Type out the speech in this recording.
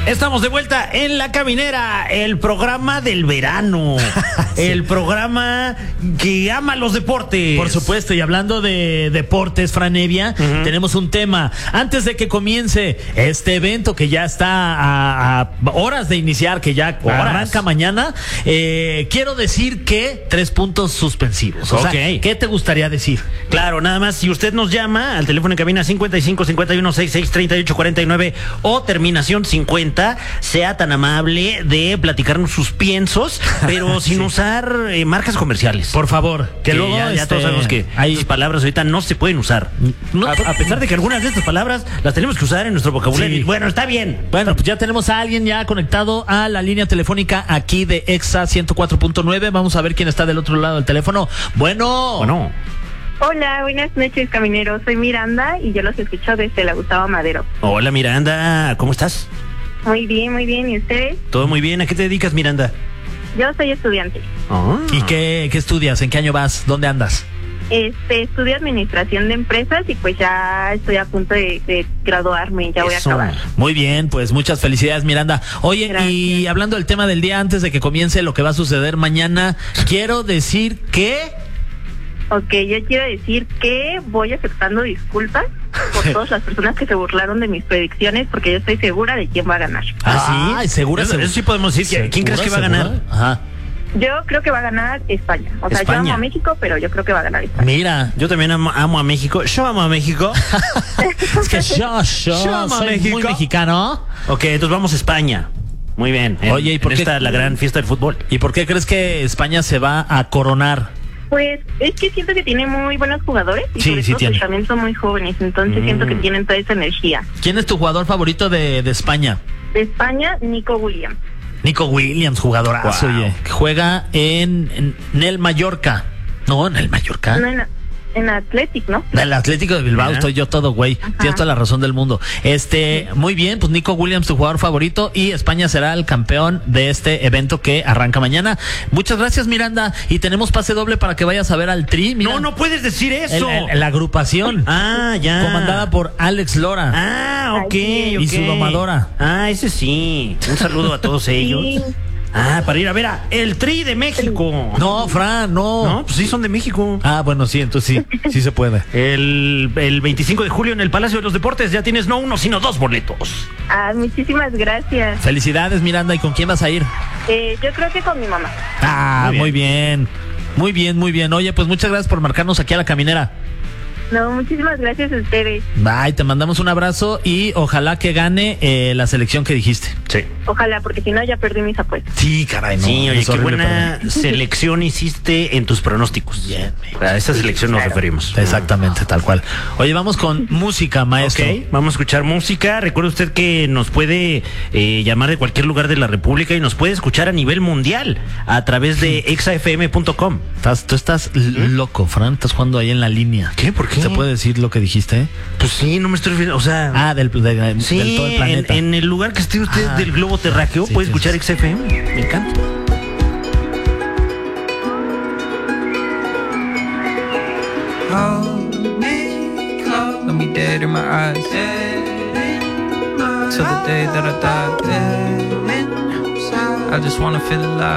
Estamos de vuelta en La Caminera, el programa del verano, sí. El programa que ama los deportes. Por supuesto, y hablando de deportes, Fran Evia, tenemos un tema. Antes de que comience este evento que ya está a horas de iniciar, que ya arranca mañana, quiero decir que 3 puntos suspensivos. O sea, ¿qué te gustaría decir? Claro, nada más, si usted nos llama al teléfono en cabina 55 51 66 38 49 o terminación 50, sea tan amable de platicarnos sus piensos, pero sin usar marcas comerciales. Por favor, que luego ya todos sabemos que esas palabras ahorita no se pueden usar. No, a pesar de que algunas de estas palabras las tenemos que usar en nuestro vocabulario. Sí. Bueno, está bien. Bueno, pues ya tenemos a alguien ya conectado a la línea telefónica aquí de Exa 104.9. Vamos a ver quién está del otro lado del teléfono. Bueno. Hola, buenas noches, camineros. Soy Miranda y yo los escucho desde la Gustavo Madero. Hola, Miranda, ¿cómo estás? Muy bien, ¿y ustedes? Todo muy bien. ¿A qué te dedicas, Miranda? Yo soy estudiante. ¿Y qué estudias? ¿En qué año vas? ¿Dónde andas? Estudio administración de empresas y pues ya estoy a punto de graduarme, ya voy a acabar. Muy bien, pues muchas felicidades, Miranda. Oye, gracias. Y hablando del tema del día, antes de que comience lo que va a suceder mañana, quiero decir que... Ok, yo quiero decir que voy aceptando disculpas por todas las personas que se burlaron de mis predicciones, porque yo estoy segura de quién va a ganar. ¿Ah, sí? ¿Segura? Eso sí podemos decir. ¿Quién crees que va a ganar? Ajá. Yo creo que va a ganar España. O sea, España. Yo amo a México, pero yo creo que va a ganar España. Mira, yo también amo a México. Yo amo a México. Es que yo soy México. Muy mexicano. Ok, entonces vamos a España. Muy bien. Oye, ¿y por qué está la gran fiesta del fútbol? ¿Y por qué crees que España se va a coronar? Pues es que siento que tiene muy buenos jugadores y sobre todo que también son muy jóvenes, entonces siento que tienen toda esa energía. ¿Quién es tu jugador favorito de España? De España, Nico Williams. Nico Williams, jugadorazo, oye. Juega en el Mallorca. No, en el Mallorca. No, en Athletic, ¿no? El Atlético de Bilbao, estoy yo todo, güey. Tienes toda la razón del mundo. Muy bien, pues Nico Williams, tu jugador favorito, y España será el campeón de este evento que arranca mañana. Muchas gracias, Miranda. Y tenemos pase doble para que vayas a ver al Tri. Mira, no puedes decir eso. La agrupación. Ya. Comandada por Alex Lora. Ok. Y su domadora. Ese sí. Un saludo a todos ellos. Sí. Para ir a ver a el Tri de México. No, Fran, no. No, pues sí son de México. Bueno, sí, entonces sí se puede. El 25 de julio en el Palacio de los Deportes ya tienes no uno, sino 2 boletos. Muchísimas gracias. Felicidades, Miranda. ¿Y con quién vas a ir? Yo creo que con mi mamá. Muy bien. Muy bien. Oye, pues muchas gracias por marcarnos aquí a La Caminera. No, muchísimas gracias a ustedes. Bye, te mandamos un abrazo y ojalá que gane la selección que dijiste. Sí. Ojalá, porque si no ya perdí mis apuestas. Sí, caray, no. Sí, oye, qué buena selección hiciste en tus pronósticos. Bien. A esa selección nos referimos. Exactamente, tal cual. Oye, vamos con música, maestro. Ok, vamos a escuchar música. Recuerde usted que nos puede llamar de cualquier lugar de la República y nos puede escuchar a nivel mundial a través de exafm.com. Tú estás loco, Fran. Estás jugando ahí en la línea. ¿Qué? ¿Por qué? ¿Se puede decir lo que dijiste? Pues sí, no me estoy refiriendo, o sea... del todo el planeta. En el lugar que esté usted del globo terráqueo, puede escuchar XFM. Me encanta. Hold me close, let me dead in my eyes. Till the day that I die. I just wanna feel alive.